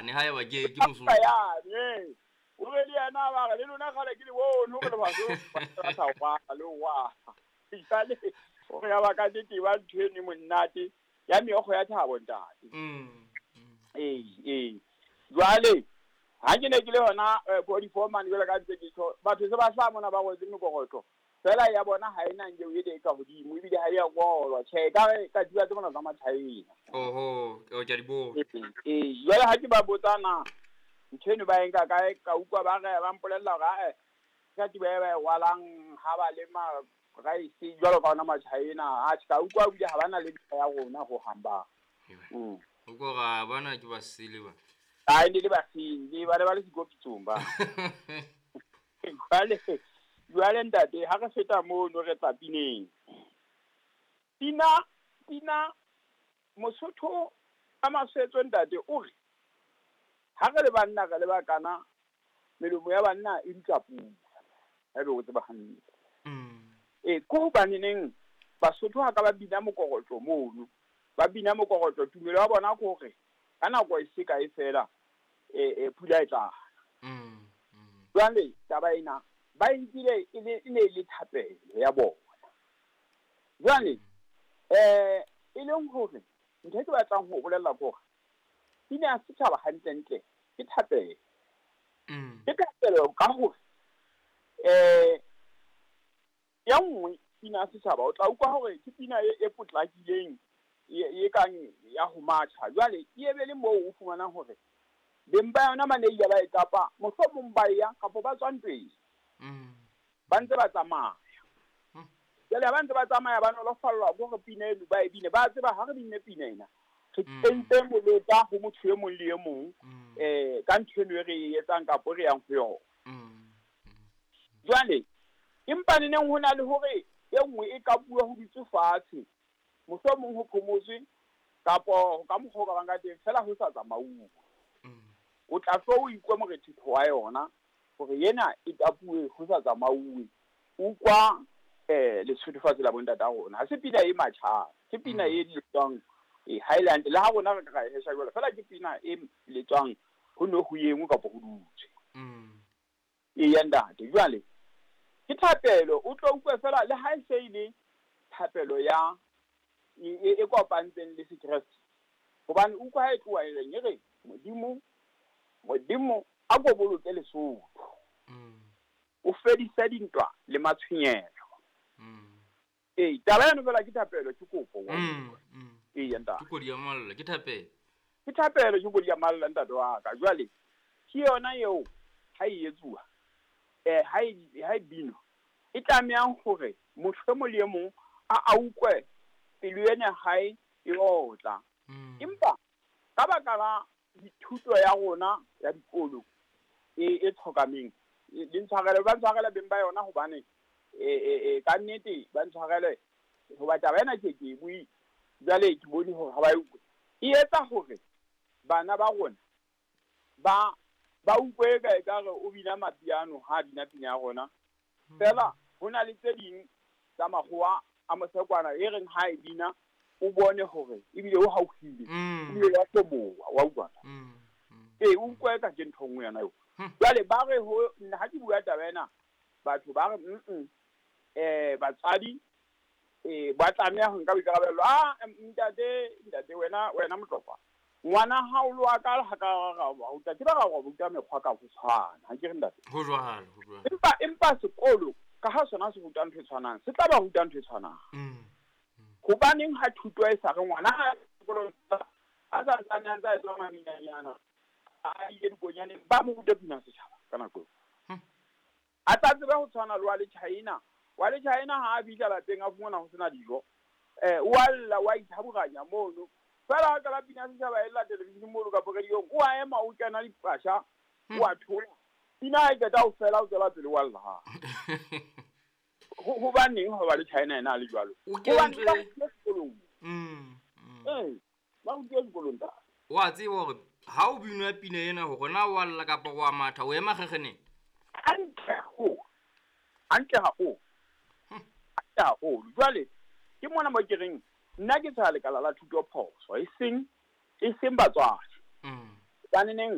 ne ha eba ke mosutu ya ne o be le yana ba le lona gale ke le no go le ba so ba sa kwa le wa ikale o ya ba ka di ba thweni monnate ya meogo ya thabo ntate jwale ha ke ne ke le hona body foreman jwale ka ntse ke tso batho se ba sa mona ba go tseng mokokotlo fela ya bona ha ina nje o ile ka godimo e bile ha ya golwa che ka diba tse mona tsa mathaina o ja di bo jwale ha ke ba botsana ntsheno ba enka kae ka ukwa ba ga ba mpolella ga ka di ba walang ha ba le ma ga ise jwalo ka ona mathaina ha ka ukwa bile ha bana le ya rona go hamba o go ga bana ke ba sile ba ai ndi le ba sile ba le ba le sikopitsumba jwale ntate ha re feta mo no re tla pineng pina Mosotho a masetso ntate o re ha re le banna ga le ba kana melomo ya banna e ditla pula ha be go tseba hanne ko baneneng Basotho ha ka ba bina mokokotlo mono ba bina mokokotlo tumelo ya bona ko re kana go se ka e fela pula e tla jwale taba ina ba intile e ne le thapelo ya bona jwale e leng hore ntho ke batlang ho bolella gore pina se tshaba hantle ke thapelo ke thapelo ka hore ya nngwe pina se tshaba o tla ukwa hore ke pina e potlakileng e kang ya ho matha jwale e be le moo o fumana hore beng ba yona maneile ba etapa mohlomong ba ya kapo ba tswantweng ba ntse ba tsamaya jale ba ntse ba tsamaya ba nolofallwa gore pina eno ba e bine ba tseba ha re bine pina ena re kentse molota ho motho e mong le e mong ka ntho eno e re e etsang kapo re yang ho yona jwale empa neneng ho na le hore e nngwe e ka bua ho ditse fatshe mohlomong ho phomotswe kapo ka mokgwa ka banga teng fela ho sa tsamauwe o tla tlo o ikwa morethetho wa yona gore yena e tapuwe ho sa tsamauwe o kwa Lesotho fatshe la bontate a rona ha se pina e matjha ke pina e letswang Highland le ha rona re ka e hesha jwale fela ke pina e letswang ho no ho yengwe kapo ho dutswe ya ntate jwale ke thapelo o tlo ukwe fela le ha e se ile thapelo ya e kopantseng le sekreste hobane ukwa ha e tloa e re modimo a go boloke Lesotho o fedisa dintwa le matshwenyego taba eno fela ke thapelo ke kopo ya ntate ke kodi ya malla ke thapelo ke kodi ya malla ntate wa ka jwale ke yona eo ha e etsuwa ha e bino e tlamehang hore motho mo le mong a ukwe pelo ena hae e otla empa ka baka la dithuto ya rona ya dikolo e tshokameng di ntshwarele ba ntshwarele beng ba yona hobane ka nnete ba ntshwarele ho batla ba ena ke bui jwale ke bone hore ha ba ukwe e etsa hore bana ba rona ba ukwe ka re o bina mapiano ha bina pina ya rona fela hona le tse ding tsa makgowa a mosekwana e reng ha e bina o bone hore ebile o hauhile ebile ya tsoboa wa utlwa o ukwe ka ke ntho nngwe yana yo jwale ba re ho nna ha ke bua taba ena batho ba re batswadi ba tlameha ho nka boikarabelo ntate wena motlokwa ngwana ha o lo aka ha ka ga uta ke ba ga go uta mekgwa ka go tshwana ha ke re ntate ho jwalo empa sekolo ka ha sona se ruta ntho e tshwanang se tla ba ruta ntho e tshwanang hobaneng ha thuto e sa re ngwana ha sekolong a sa tsana tsa etsa maminyana a ile dikonyane ba mo ruta pina setjhaba ka nako a tla tseba ho tshwana le wa le China ha a bitla lapeng a fumana ho sena dijo walla wa ithaburanya mono fela ka la pina setjhaba e la television mo ka radio o a ema o kana dipasha o a thola pina e ka o fela o tsela pele walla ha ho baneng ho ba le China ena le jwalo o kentse ba o ke sekolong ta wa tseba hore ha o binwa pina ena ho rona walla kapa wa matha o ema kgekgene antle ha o jwale ke mona mo ke reng nna ke tsa lekala la thuto phoso e seng batswadi baneneng